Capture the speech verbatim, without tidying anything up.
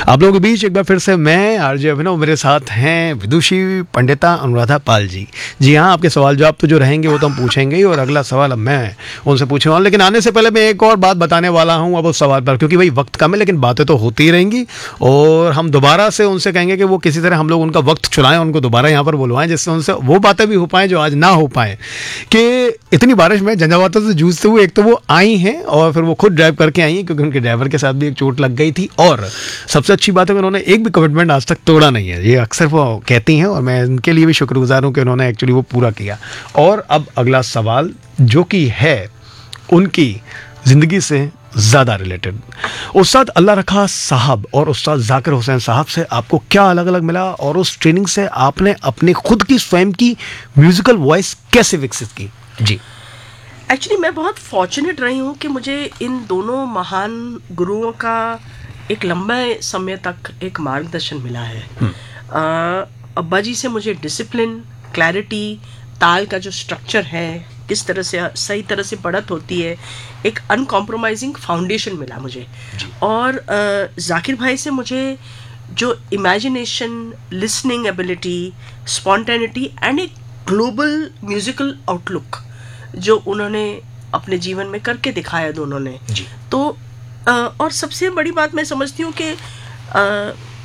आप लोगों के बीच एक बार फिर से मैं आरजे अभिनव, मेरे साथ हैं विदुषी पंडिता अनुराधा पाल जी। जी हाँ, आपके सवाल जवाब तो जो रहेंगे वो तो हम पूछेंगे ही, और अगला सवाल अब मैं उनसे पूछने वाला हूँ। लेकिन आने से पहले मैं एक और बात बताने वाला हूँ अब उस सवाल पर, क्योंकि भाई वक्त कम है, लेकिन बातें तो होती ही रहेंगी। और हम दोबारा से उनसे कहेंगे कि वो किसी तरह हम लोग उनका वक्त चुराएं, उनको दोबारा यहाँ पर बुलवाएं, जिससे उनसे वो बातें भी हो पाएँ जो आज ना हो पाएँ। कि इतनी बारिश में झंझावातों से जूझते हुए एक तो वो आई हैं, और फिर वो खुद ड्राइव करके आई हैं, क्योंकि उनके ड्राइवर के साथ भी एक चोट लग गई थी। और सबसे अच्छी बात है कि उन्होंने एक भी कमिटमेंट आज तक तोड़ा नहीं है, ये अक्सर वो कहती हैं, और मैं उनके लिए भी शुक्रगुजार हूँ कि उन्होंने एक्चुअली वो पूरा किया। और अब अगला सवाल जो कि है उनकी ज़िंदगी से ज़्यादा रिलेटेड, उस्ताद अल्लाह रखा साहब और उस्ताद जाकिर हुसैन साहब से आपको क्या अलग अलग मिला, और उस ट्रेनिंग से आपने अपनी खुद की स्वयं की म्यूज़िकल वॉइस कैसे विकसित की? जी, एक्चुअली मैं बहुत फॉर्चुनेट रही हूँ कि मुझे इन दोनों महान गुरुओं का एक लंबे समय तक एक मार्गदर्शन मिला है। uh, अब्बा जी से मुझे डिसिप्लिन, क्लैरिटी, ताल का जो स्ट्रक्चर है, किस तरह से सही तरह से बढ़त होती है, एक अनकॉम्प्रोमाइजिंग फाउंडेशन मिला मुझे। और uh, जाकिर भाई से मुझे जो imagination, listening ability, spontaneity and एक ग्लोबल म्यूजिकल आउटलुक जो उन्होंने अपने जीवन में करके दिखाया दोनों ने। तो आ, और सबसे बड़ी बात मैं समझती हूँ कि